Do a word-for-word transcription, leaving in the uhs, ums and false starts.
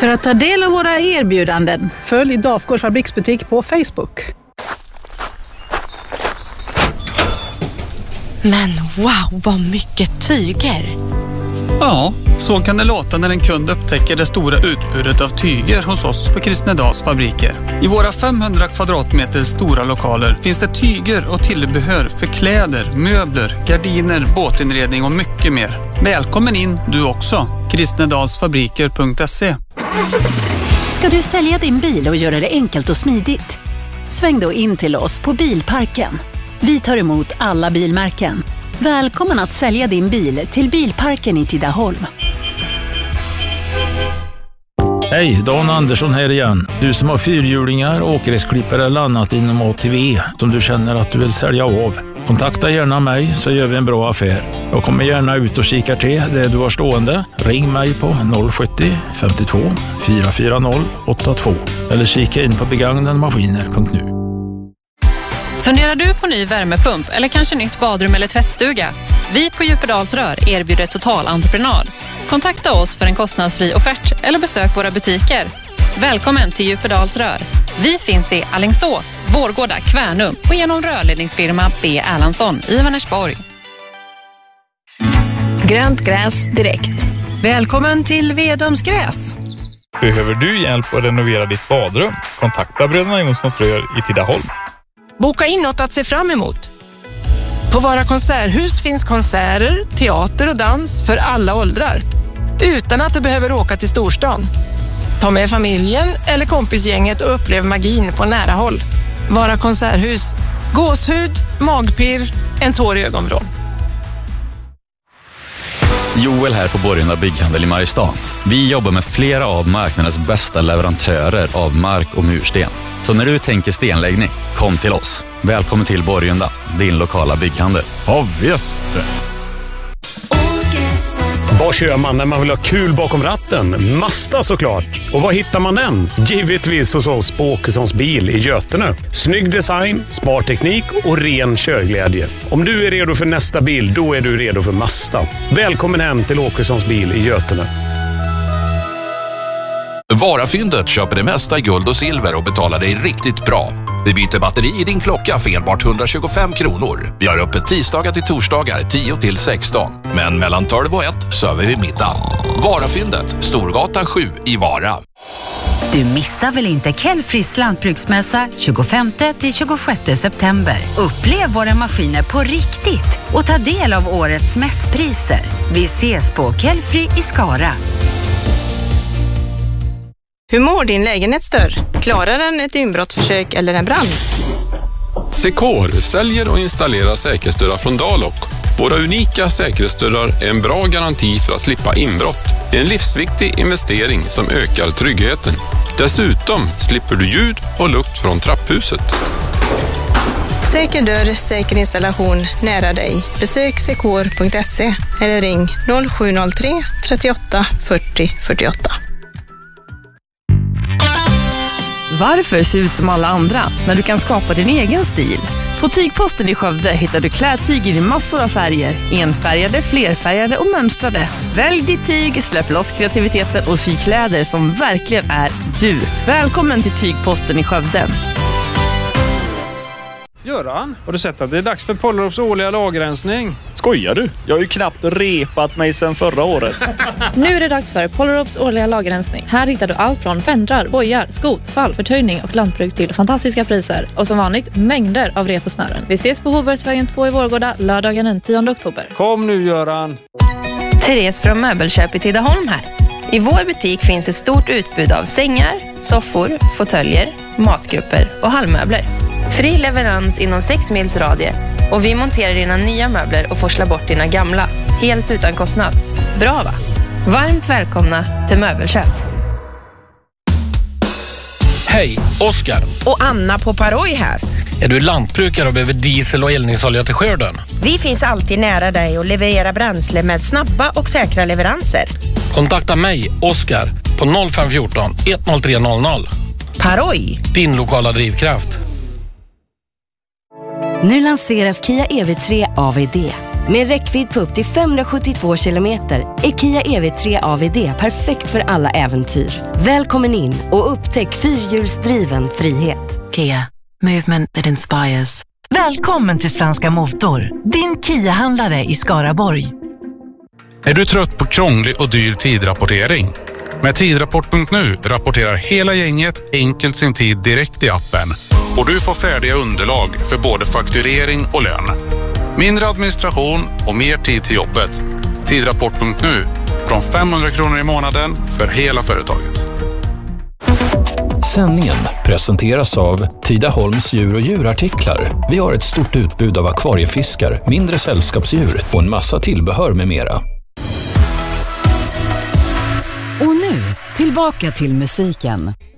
För att ta del av våra erbjudanden, följ Dafgårds fabriksbutik på Facebook. Men wow, vad mycket tyger! Ja, så kan det låta när en kund upptäcker det stora utbudet av tyger hos oss på Kristnedals fabriker. I våra femhundra kvadratmeter stora lokaler finns det tyger och tillbehör för kläder, möbler, gardiner, båtinredning och mycket mer. Välkommen in du också. kristnedalsfabriker punkt se. Ska du sälja din bil och göra det enkelt och smidigt? Sväng då in till oss på Bilparken. Vi tar emot alla bilmärken. Välkommen att sälja din bil till Bilparken i Tidaholm. Hej, Dan Andersson här igen. Du som har fyrhjulingar, åkgräsklippare eller annat inom A T V som du känner att du vill sälja av. Kontakta gärna mig så gör vi en bra affär. Jag kommer gärna ut och kika till det du har stående. Ring mig på noll sjuttio femtiotvå fyra fyra noll åtta två eller kika in på begagnademaskiner punkt nu. Funderar du på ny värmepump eller kanske nytt badrum eller tvättstuga? Vi på Djupedals Rör erbjuder total entreprenad. Kontakta oss för en kostnadsfri offert eller besök våra butiker. Välkommen till Djupedals Rör. Vi finns i Alingsås, Vårgårda, Kvärnum och genom rörledningsfirma B. Erlandsson i Vänersborg. Grönt gräs direkt. Välkommen till Vedomsgräs. Behöver du hjälp att renovera ditt badrum? Kontakta Bröderna Jonssons Rör i Tidaholm. Boka in något att se fram emot. På våra konserthus finns konserter, teater och dans för alla åldrar. Utan att du behöver åka till storstan. Ta med familjen eller kompisgänget och upplev magin på nära håll. Våra konserthus. Gåshud, magpirr, en tår i ögonvrån. Joel här på Borgunda Bygghandel i Mariestad. Vi jobbar med flera av marknadens bästa leverantörer av mark och mursten. Så när du tänker stenläggning, kom till oss. Välkommen till Borgunda, din lokala bygghandel. Ja, visst. Vad kör man när man vill ha kul bakom ratten? Mazda såklart. Och var hittar man den? Givetvis hos oss på Åkessons bil i Götene. Snygg design, smart teknik och ren körglädje. Om du är redo för nästa bil, då är du redo för Mazda. Välkommen hem till Åkessons bil i Götene. Varafyndet köper det mesta i guld och silver och betalar dig riktigt bra. Vi byter batteri i din klocka för enbart etthundratjugofem kronor. Vi har öppet tisdagar till torsdagar tio till sexton. Men mellan tolv och ett söver vi middag. Varafyndet, Storgatan sju i Vara. Du missar väl inte Kelfris lantbruksmässa tjugofemte till tjugosjätte september. Upplev våra maskiner på riktigt och ta del av årets mässpriser. Vi ses på Kelfri i Skara. Hur mår din lägenhetsdörr? Klarar den ett inbrottsförsök eller en brand? Secor säljer och installerar säkerhetsdörrar från Dalok. Våra unika säkerhetsdörrar är en bra garanti för att slippa inbrott. En livsviktig investering som ökar tryggheten. Dessutom slipper du ljud och lukt från trapphuset. Säker dörr, säker installation nära dig. Besök secor punkt se eller ring noll sju noll tre trettioåtta fyrtio fyrtioåtta. Varför se ut som alla andra när du kan skapa din egen stil? På Tygposten i Skövde hittar du klädtyger i massor av färger. Enfärgade, flerfärgade och mönstrade. Välj ditt tyg, släpp loss kreativiteten och sy kläder som verkligen är du. Välkommen till Tygposten i Skövde. Göran, har du sett att det är dags för Pollorops årliga lagerrensning? Skojar du? Jag har ju knappt repat mig sedan förra året. Nu är det dags för Pollorops årliga lagerrensning. Här hittar du allt från fendrar, bojar, skot, fall, förtöjning och lantbruk till fantastiska priser. Och som vanligt, mängder av rep och snören. Vi ses på Hobergsvägen två i Vårgårda lördagen den tionde oktober. Kom nu Göran! Therese från Möbelköp i Tidaholm här. I vår butik finns ett stort utbud av sängar, soffor, fåtöljer, matgrupper och hallmöbler. Fri leverans inom sex mils radie och vi monterar dina nya möbler och forslar bort dina gamla, helt utan kostnad. Bra va? Varmt välkomna till Möbelköp. Hej, Oskar. Och Anna på Paroj här. Är du lantbrukare och behöver diesel och eldningsolja till skörden? Vi finns alltid nära dig och levererar bränsle med snabba och säkra leveranser. Kontakta mig, Oskar, på noll fem ett fyra ett noll tre noll noll. Paroj. Din lokala drivkraft. Nu lanseras Kia E V tre A V D. Med räckvidd på upp till femhundrasjuttiotvå kilometer är Kia E V tre A V D perfekt för alla äventyr. Välkommen in och upptäck fyrhjulsdriven frihet. Kia, movement that inspires. Välkommen till Svenska Motor, din Kia-handlare i Skaraborg. Är du trött på krånglig och dyr tidrapportering? Med tidrapport punkt nu rapporterar hela gänget enkelt sin tid direkt i appen. Och du får färdiga underlag för både fakturering och lön. Mindre administration och mer tid till jobbet. Tidrapport punkt nu. Från femhundra kronor i månaden för hela företaget. Sändningen presenteras av Tidaholms djur och djurartiklar. Vi har ett stort utbud av akvariefiskar, mindre sällskapsdjur och en massa tillbehör med mera. Och nu, tillbaka till musiken.